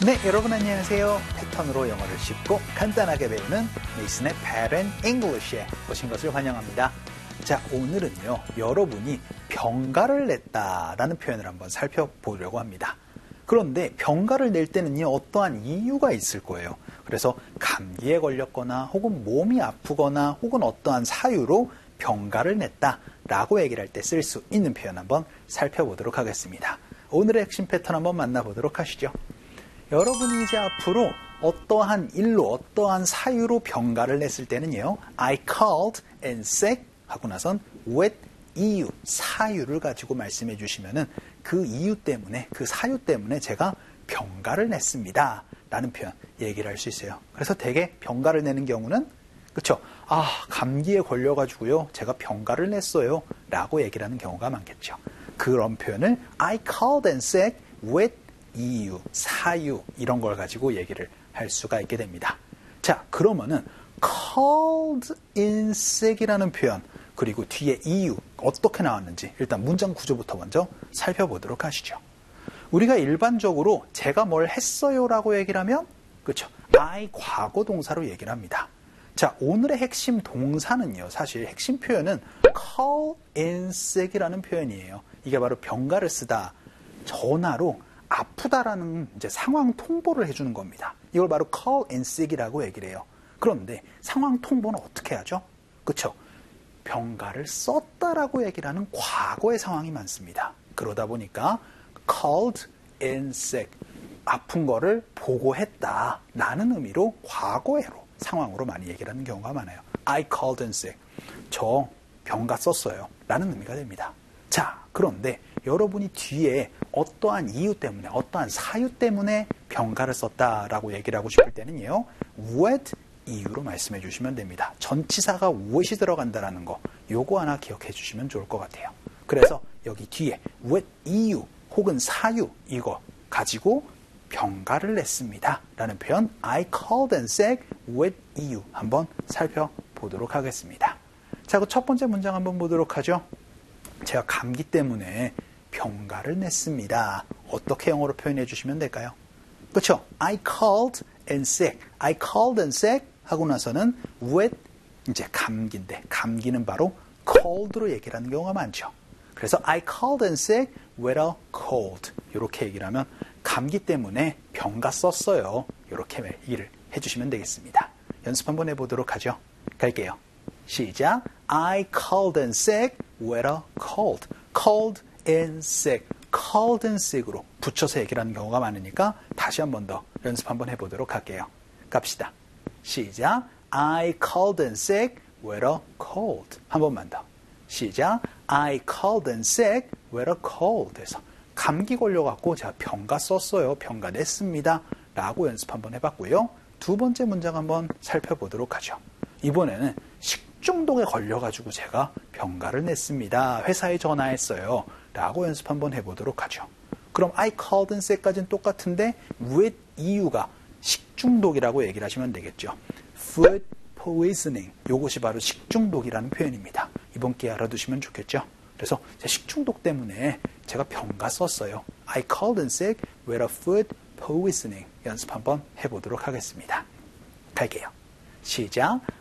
네, 여러분 안녕하세요. 패턴으로 영어를 쉽고 간단하게 배우는 메이슨의 Pattern English에 오신 것을 환영합니다. 자, 오늘은요, 여러분이 병가를 냈다라는 표현을 한번 살펴보려고 합니다. 그런데 병가를 낼 때는요, 어떠한 이유가 있을 거예요. 그래서 감기에 걸렸거나 혹은 몸이 아프거나 혹은 어떠한 사유로 병가를 냈다라고 얘기를 할 때 쓸 수 있는 표현 한번 살펴보도록 하겠습니다. 오늘의 핵심 패턴 한번 만나보도록 하시죠. 여러분이 이제 앞으로 어떠한 일로 어떠한 사유로 병가를 냈을 때는요, I called in sick 하고 나선 with 이유, 사유를 가지고 말씀해 주시면은 그 이유 때문에, 그 사유 때문에 제가 병가를 냈습니다 라는 표현 얘기를 할 수 있어요. 그래서 되게 병가를 내는 경우는 그쵸? 감기에 걸려가지고요, 제가 병가를 냈어요 라고 얘기를 하는 경우가 많겠죠. 그런 표현을 I called in sick with 이유, 사유 이런 걸 가지고 얘기를 할 수가 있게 됩니다. 자, 그러면은 called in sick이라는 표현 그리고 뒤에 이유 어떻게 나왔는지 일단 문장 구조부터 먼저 살펴보도록 하시죠. 우리가 일반적으로 제가 뭘 했어요 라고 얘기를 하면 그렇죠? I 과거 동사로 얘기를 합니다. 자, 오늘의 핵심 동사는요, 사실 핵심 표현은 call in sick이라는 표현이에요. 이게 바로 병가를 쓰다, 전화로 아프다라는 이제 상황 통보를 해주는 겁니다. 이걸 바로 call in sick이라고 얘기를 해요. 그런데 상황 통보는 어떻게 하죠? 그렇죠? 병가를 썼다라고 얘기를 하는 과거의 상황이 많습니다. 그러다 보니까 called in sick, 아픈 거를 보고했다라는 의미로 과거해로 상황으로 많이 얘기를 하는 경우가 많아요. I called in sick, 저 병가 썼어요 라는 의미가 됩니다. 자, 그런데 여러분이 뒤에 어떠한 이유 때문에, 어떠한 사유 때문에 병가를 썼다라고 얘기를 하고 싶을 때는요, with 이유로 말씀해 주시면 됩니다. 전치사가 with이 들어간다라는 거, 요거 하나 기억해 주시면 좋을 것 같아요. 그래서 여기 뒤에 with 이유 혹은 사유 이거 가지고 병가를 냈습니다 라는 표현 I called in sick with 이유 한번 살펴보도록 하겠습니다. 자, 그 첫 번째 문장 한번 보도록 하죠. 제가 감기 때문에 병가를 냈습니다. 어떻게 영어로 표현해 주시면 될까요? 그렇죠? I called in sick. I called in sick 하고 나서는 with 이제 감기인데 감기는 바로 cold로 얘기를 하는 경우가 많죠. 그래서 I called in sick with a cold. 이렇게 얘기를 하면 감기 때문에 병가 썼어요. 이렇게 얘기를 해주시면 되겠습니다. 연습 한번 해보도록 하죠. 갈게요. 시작. I called in sick with a cold. Called in sick. Called in sick으로 붙여서 얘기를 하는 경우가 많으니까 다시 한 번 더 연습 한번 해보도록 할게요. 갑시다. 시작. I called in sick with a cold. 한 번만 더. 시작. I called in sick with a cold. 해서 감기 걸려갖고 제가 병가 썼어요. 병가 냈습니다. 라고 연습 한번 해봤고요. 두 번째 문장 한번 살펴보도록 하죠. 이번에는 식중독에 걸려가지고 제가 병가를 냈습니다. 회사에 전화했어요. 라고 연습 한번 해보도록 하죠. 그럼 I called in sick까지는 똑같은데 with 이유가 식중독이라고 얘기를 하시면 되겠죠. Food poisoning. 이것이 바로 식중독이라는 표현입니다. 이번 기회에 알아두시면 좋겠죠. 그래서 제 식중독 때문에 제가 병가 썼어요. I called in sick with a food poisoning. 연습 한번 해보도록 하겠습니다. 갈게요. 시작.